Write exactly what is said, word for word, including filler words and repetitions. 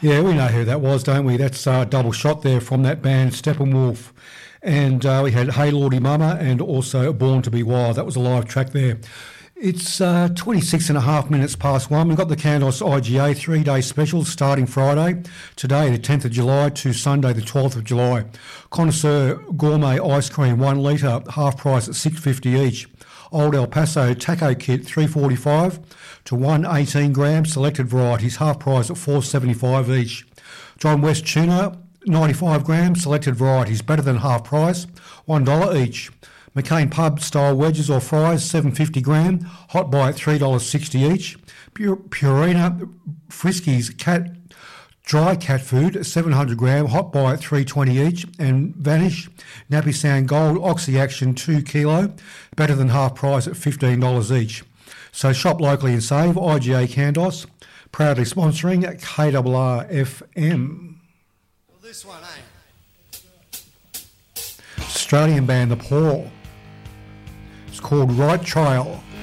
Yeah, we know who that was, don't we? That's a uh, double shot there from that band, Steppenwolf. And uh, we had Hey Lordy Mama and also Born to Be Wild. That was a live track there. It's uh, twenty-six and a half minutes past one. We've got the Kandos I G A three-day specials starting Friday, today the tenth of July to Sunday the twelfth of July. Connoisseur Gourmet Ice Cream, one litre, half price at six dollars fifty each. Old El Paso Taco Kit, three dollars forty-five to one eighteen grams, selected varieties, half price at four dollars seventy-five each. John West Tuna, ninety-five grams, selected varieties, better than half price, one dollar each. McCain Pub style wedges or fries, seven dollars fifty gram, hot buy at three dollars sixty each. Pur- Purina Friskies cat dry cat food, seven hundred gram, hot buy at three dollars twenty each. And Vanish Nappy Sound Gold Oxy Action two kilo, better than half price at fifteen dollars each. So shop locally and save. I G A Kandos, proudly sponsoring K R R F M. Well, this one, eh? Australian band The Paw. It's called Right Trail.